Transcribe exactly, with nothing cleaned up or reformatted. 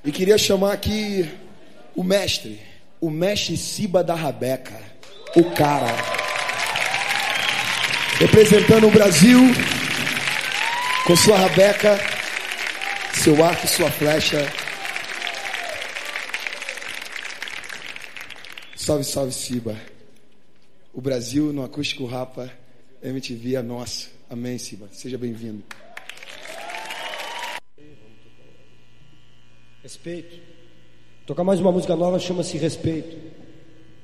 E queria chamar aqui o mestre, o mestre Siba da Rabeca, o cara, representando o Brasil, com sua rabeca, seu arco e sua flecha. Salve, salve, Siba. O Brasil no Acústico Rapa, M T V é nosso. Amém, Siba. Seja bem-vindo. Respeito. Tocar mais uma música nova, chama-se Respeito.